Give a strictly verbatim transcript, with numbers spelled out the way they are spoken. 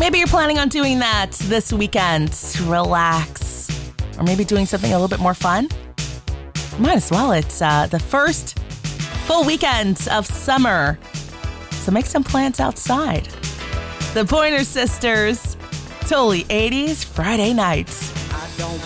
Maybe you're planning on doing that this weekend. Relax. Or maybe doing something a little bit more fun. Might as well. It's uh, the first full weekend of summer. So make some plans outside. The Pointer Sisters, totally eighties Friday nights.